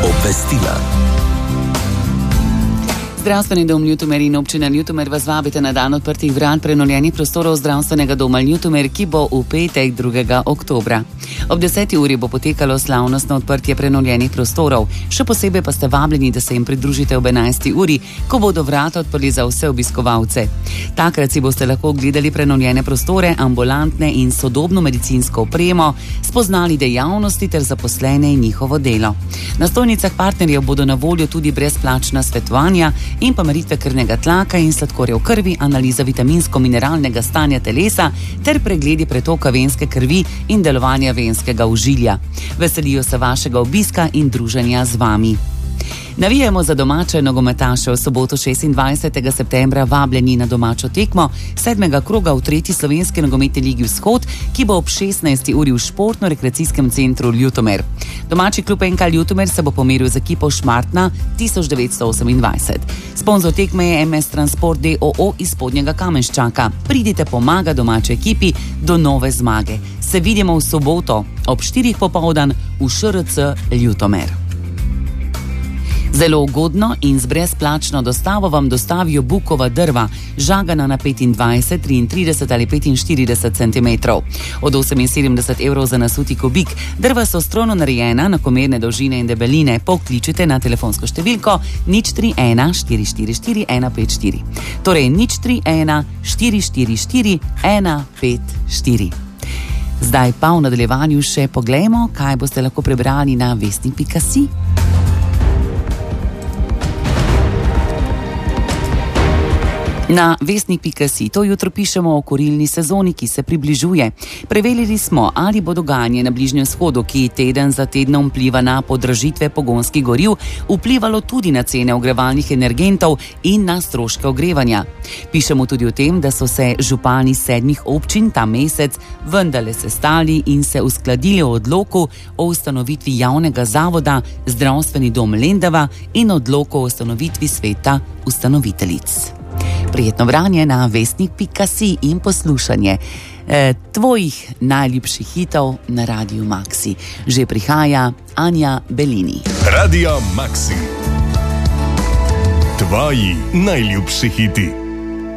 Obvestila. Zdravstveni dom Ljutomer in občina Ljutomer vas vabite na dan odprtih vrat prenovljenih prostorov zdravstvenega doma Ljutomer, ki bo v petek 2. oktobra. Ob 10. uri bo potekalo slavnostno odprtje prenovljenih prostorov. Še posebej pa ste vabljeni, da se jim pridružite ob 11. uri, ko bodo vrata odprli za vse obiskovalce. Takrat si boste lahko ogledali prenovljene prostore, ambulantne in sodobno medicinsko opremo, spoznali dejavnosti ter zaposlene in njihovo delo. Na stojnicah partnerjev bodo na voljo tudi brezplačna svetovanja in pa meritve krvnega tlaka in sladkorja v krvi, analiza vitaminsko-mineralnega stanja telesa ter pregledi pretoka venske krvi in delovanja venskega ožilja. Veselijo se vašega obiska in druženja z vami. Navijamo za domače nogometaše. V soboto 26. septembra vabljeni na domačo tekmo 7. kroga v 3. slovenski nogometni ligi Vzhod, ki bo ob 16. uri v športno-rekreacijskem centru Ljutomer. Domači klub NK Ljutomer se bo pomeril z ekipo Šmartna 1928. Sponzor tekme je MS Transport d.o.o. iz Spodnjega Kamenščaka. Pridite pomaga domači ekipi do nove zmage. Se vidimo v soboto ob 4. popoldan v ŠRC Ljutomer. Zelo ugodno in z brezplačno dostavo vam dostavijo bukova drva, žagana na 25, 33 ali 45 cm. Od 78 evrov za nasuti kubik. Drva so strojno narejena, enakomerne dolžine in debeline. Pokličite na telefonsko številko 031 444 154. Torej 031 444 154. Zdaj pa v nadaljevanju še poglejmo, kaj boste lahko prebrali na vestnik.si. Na vestnik.si to jutro pišemo o kurilni sezoni, ki se približuje. Preverili smo, ali bo dogajanje na Bližnjem vzhodu, ki teden za tednom vpliva na podražitve pogonskih goriv, vplivalo tudi na cene ogrevalnih energentov in na stroške ogrevanja. Pišemo tudi o tem, da so se župani 7 občin ta mesec vendarle sestali in se uskladili o odloku o ustanovitvi javnega zavoda Zdravstveni dom Lendava in odloku o ustanovitvi sveta ustanoviteljic. Prijetno branje na vestnik.si in poslušanje tvojih najljubših hitov na Radiu Maxi. Že prihaja Anja Belini. Radio Maxi. Tvoji najljubši hiti.